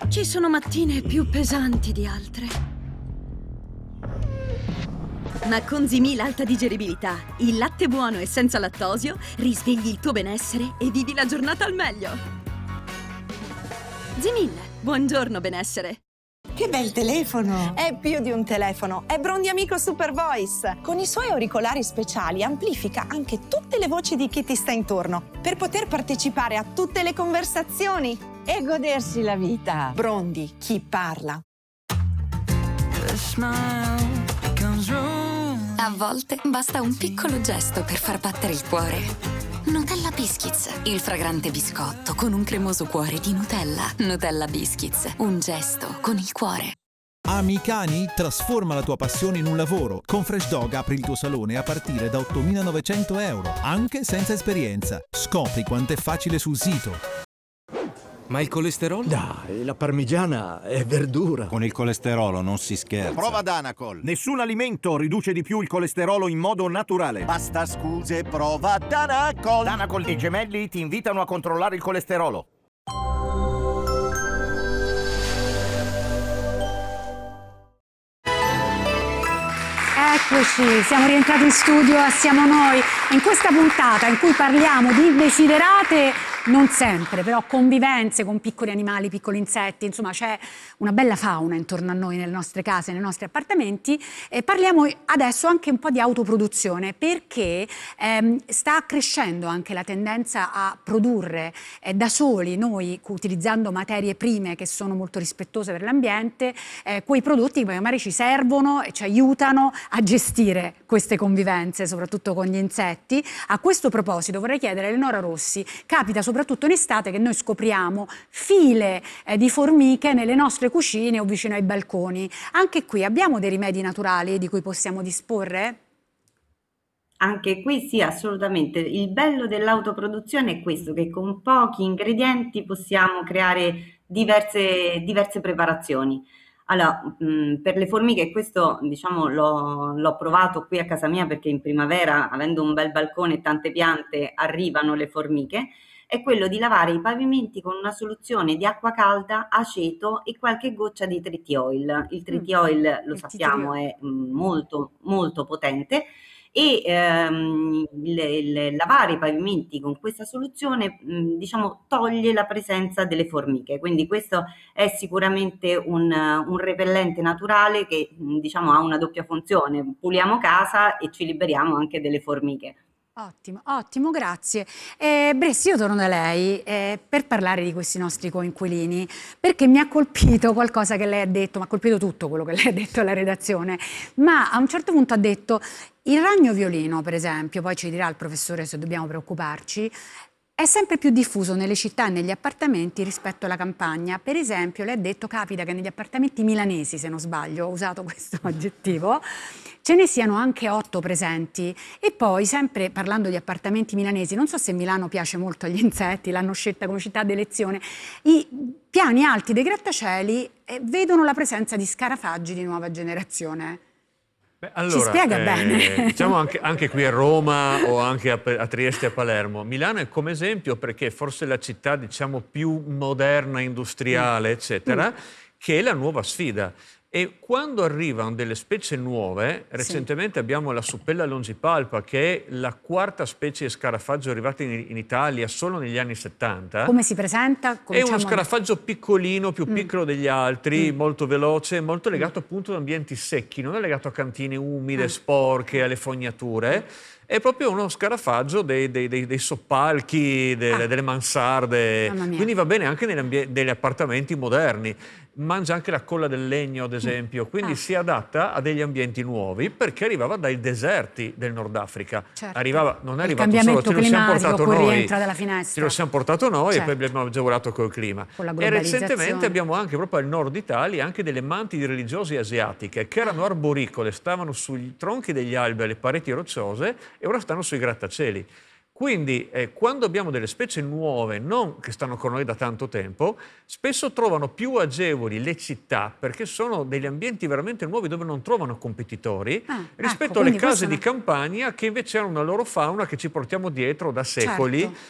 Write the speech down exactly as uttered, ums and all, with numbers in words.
Ci sono mattine più pesanti di altre. Ma con Zimil Alta Digeribilità, il latte buono e senza lattosio, risvegli il tuo benessere e vivi la giornata al meglio. Zimil, buongiorno benessere. Che bel telefono! È più di un telefono, è Brondi Amico Super Voice. Con i suoi auricolari speciali amplifica anche tutte le voci di chi ti sta intorno per poter partecipare a tutte le conversazioni E godersi la vita. Brondi, chi parla. A volte basta un piccolo gesto per far battere il cuore. Nutella Biscuits, il fragrante biscotto con un cremoso cuore di Nutella. Nutella Biscuits, un gesto con il cuore. Ami i cani? Trasforma la tua passione in un lavoro. Con Fresh Dog apri il tuo salone a partire da ottomilanovecento euro, anche senza esperienza. Scopri quanto è facile sul sito. Ma il colesterolo? Dai, la parmigiana è verdura. Con il colesterolo non si scherza. Prova Danacol. Nessun alimento riduce di più il colesterolo in modo naturale. Basta scuse, prova Danacol. Danacol e Gemelli ti invitano a controllare il colesterolo. Eccoci, siamo rientrati in studio, siamo noi, in questa puntata in cui parliamo di desiderate, non sempre, però convivenze con piccoli animali, piccoli insetti, insomma c'è una bella fauna intorno a noi, nelle nostre case, nei nostri appartamenti. E parliamo adesso anche un po' di autoproduzione, perché ehm, sta crescendo anche la tendenza a produrre eh, da soli, noi utilizzando materie prime che sono molto rispettose per l'ambiente, eh, quei prodotti che magari ci servono e ci aiutano a gestire queste convivenze, soprattutto con gli insetti. A questo proposito vorrei chiedere a Eleonora Rossi, capita soprattutto in estate che noi scopriamo file eh, di formiche nelle nostre cucine o vicino ai balconi. Anche qui abbiamo dei rimedi naturali di cui possiamo disporre? Anche qui sì, assolutamente. Il bello dell'autoproduzione è questo, che con pochi ingredienti possiamo creare diverse, diverse preparazioni. Allora, mh, per le formiche, questo diciamo l'ho l'ho provato qui a casa mia, perché in primavera, avendo un bel balcone e tante piante, arrivano le formiche, è quello di lavare i pavimenti con una soluzione di acqua calda, aceto e qualche goccia di triti oil. Il triti oil, lo Il sappiamo, titrio. è mh, molto molto potente, e ehm, il, il lavare i pavimenti con questa soluzione mh, diciamo toglie la presenza delle formiche, quindi questo è sicuramente un, un repellente naturale che mh, diciamo ha una doppia funzione: puliamo casa e ci liberiamo anche delle formiche. Ottimo, ottimo, grazie. Eh, Bressi, io torno da lei eh, per parlare di questi nostri coinquilini, perché mi ha colpito qualcosa che lei ha detto, mi ha colpito tutto quello che lei ha detto alla redazione, ma a un certo punto ha detto il ragno violino, per esempio, poi ci dirà il professore se dobbiamo preoccuparci, è sempre più diffuso nelle città e negli appartamenti rispetto alla campagna. Per esempio, lei ha detto, capita che negli appartamenti milanesi, se non sbaglio, ho usato questo aggettivo, ce ne siano anche otto presenti. E poi, sempre parlando di appartamenti milanesi, non so se Milano piace molto agli insetti, l'hanno scelta come città d'elezione, i piani alti dei grattacieli eh, vedono la presenza di scarafaggi di nuova generazione. Beh, allora, Ci spiega eh, bene. diciamo anche, anche qui a Roma o anche a, a Trieste e a Palermo. Milano è come esempio perché forse è la città diciamo più moderna, industriale, eccetera, mm. che è la nuova sfida. E quando arrivano delle specie nuove, recentemente sì. abbiamo la suppella longipalpa, che è la quarta specie di scarafaggio arrivata in, in Italia solo negli anni settanta. Come si presenta? È uno scarafaggio piccolino, più mm. piccolo degli altri, mm. molto veloce, molto legato mm. appunto ad ambienti secchi, non è legato a cantine umide, mm. sporche, alle fognature. È proprio uno scarafaggio dei, dei, dei, dei soppalchi, delle, ah. delle mansarde, quindi va bene anche negli appartamenti moderni. Mangia anche la colla del legno, ad esempio, quindi ah. si adatta a degli ambienti nuovi, perché arrivava dai deserti del Nord Africa. Certo. Arrivava, non è Il arrivato solo, ce lo siamo portato noi, rientra dalla finestra. ce lo siamo portato noi certo. e poi abbiamo agevolato col clima. Con la e recentemente abbiamo anche proprio al nord Italia anche delle mantidi religiose asiatiche che erano arboricole, stavano sui tronchi degli alberi, alle pareti rocciose, e ora stanno sui grattacieli. Quindi eh, quando abbiamo delle specie nuove, non che stanno con noi da tanto tempo, spesso trovano più agevoli le città, perché sono degli ambienti veramente nuovi dove non trovano competitori, ah, rispetto ecco, alle case di campagna che invece hanno una loro fauna che ci portiamo dietro da secoli, certo.